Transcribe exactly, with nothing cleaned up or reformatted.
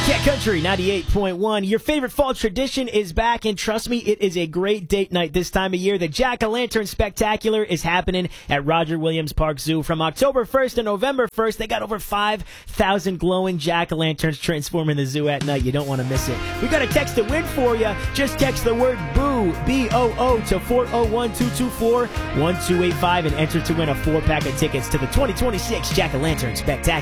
Cat Country ninety-eight point one. Your favorite fall tradition is back, and trust me, it is a great date night this time of year. The Jack-O-Lantern Spectacular is happening at Roger Williams Park Zoo from October first to November first. They got over five thousand glowing Jack-O-Lanterns transforming the zoo at night. You don't want to miss it. We got a text to win for you. Just text the word BOO, B O O, to four oh one, two two four, one two eight five and enter to win a four-pack of tickets to the twenty twenty-six Jack-O-Lantern Spectacular.